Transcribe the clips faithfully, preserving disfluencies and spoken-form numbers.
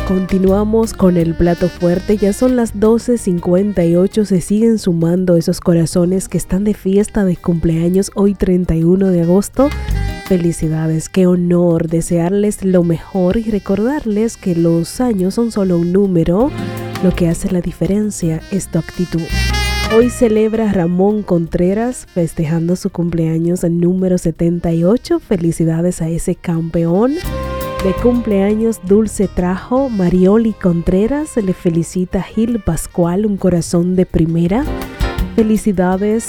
Continuamos con el plato fuerte, ya son las doce cincuenta y ocho, se siguen sumando esos corazones que están de fiesta de cumpleaños hoy treinta y uno de agosto. Felicidades, qué honor desearles lo mejor y recordarles que los años son solo un número, lo que hace la diferencia es tu actitud. Hoy celebra Ramón Contreras festejando su cumpleaños número setenta y ocho, felicidades a ese campeón. De cumpleaños Dulce Trajo, Marioli Contreras, se le felicita Gil Pascual, un corazón de primera. Felicidades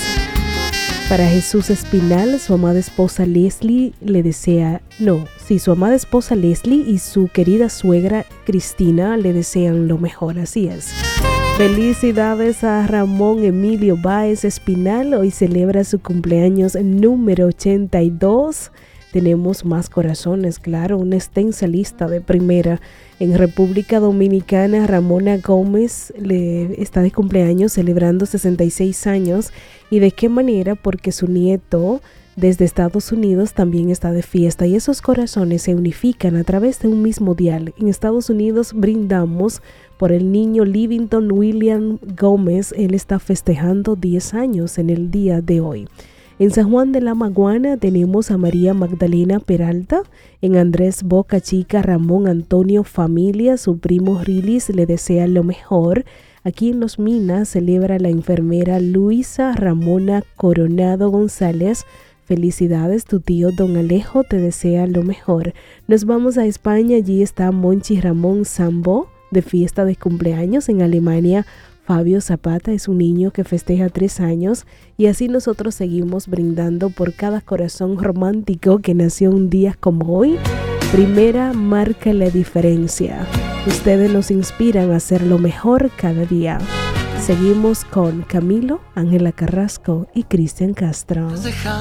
para Jesús Espinal, su amada esposa Leslie le desea, no, sí, su amada esposa Leslie y su querida suegra Cristina le desean lo mejor, así es. Felicidades a Ramón Emilio Báez Espinal, hoy celebra su cumpleaños número ochenta y dos. Tenemos más corazones, claro, una extensa lista de primera. En República Dominicana, Ramona Gómez le está de cumpleaños celebrando sesenta y seis años. ¿Y de qué manera? Porque su nieto desde Estados Unidos también está de fiesta y esos corazones se unifican a través de un mismo dial. En Estados Unidos brindamos por el niño Livington William Gómez, él está festejando diez años en el día de hoy. En San Juan de la Maguana tenemos a María Magdalena Peralta. En Andrés Boca Chica, Ramón Antonio Familia, su primo Rilis le desea lo mejor. Aquí en Los Minas celebra la enfermera Luisa Ramona Coronado González. Felicidades, tu tío Don Alejo te desea lo mejor. Nos vamos a España, allí está Monchi Ramón Sambo de fiesta de cumpleaños. En Alemania, Fabio Zapata es un niño que festeja tres años y así nosotros seguimos brindando por cada corazón romántico que nació un día como hoy. Primera marca la diferencia. Ustedes nos inspiran a hacer lo mejor cada día. Seguimos con Camilo, Ángela Carrasco y Cristian Castro.